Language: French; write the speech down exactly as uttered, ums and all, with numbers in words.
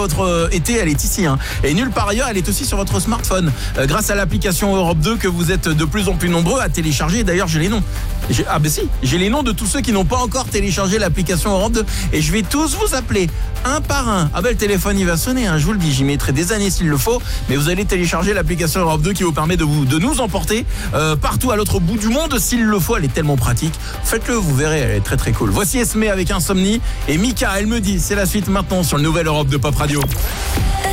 votre euh, été, elle est ici. Hein. Et nulle part ailleurs, elle est aussi sur votre smartphone. Euh, grâce à l'application Europe deux que vous êtes de plus en plus nombreux à télécharger. D'ailleurs, j'ai les noms. J'ai, ah ben si, j'ai les noms de tous ceux qui n'ont pas encore téléchargé l'application Europe deux. Et je vais tous vous appeler, un par un. Ah ben le téléphone il va sonner, hein, je vous le dis. J'y mettrai des années s'il le faut. Mais vous allez télécharger l'application Europe deux qui vous permet de, vous, de nous emporter euh, partout à l'autre bout du monde s'il le faut. Elle est tellement pratique. Faites-le, vous verrez, elle est très très cool. Voici Esmé avec Insomnie. Et Mika, elle me dit, c'est la suite maintenant sur le nouvel Europe de Pop Radio.